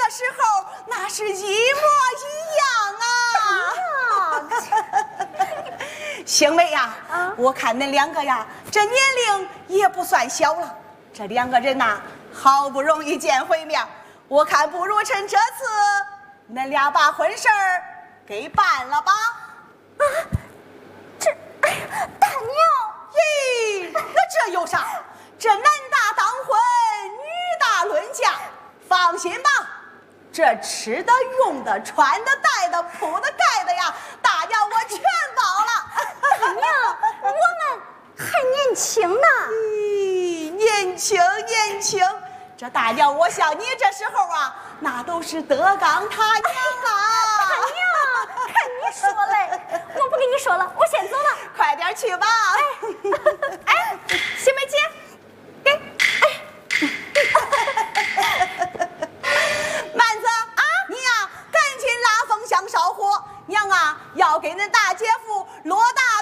时候那是一模一样啊！星妹呀，我看恁两个呀，这年龄也不算小了。这两个人呐，好不容易见回面，我看不如趁这次，恁俩把婚事儿给办了吧。 啊，这，哎呀，大娘， 咦，那这有啥？这男大当婚，女大论嫁，放心吧，这吃的、用的、穿的、戴的、铺的、盖的呀，大娘我全包了。 大娘，我们还年轻呢。 咦，年轻年轻，这大娘我想你这时候啊，那都是德纲他娘啊。 大娘，看你说嘞，我不跟你说了，我先走了。 快点去吧。 哎，小梅姐。 曼子啊，你呀，赶紧拉风箱烧火，娘啊，要给恁大姐夫罗大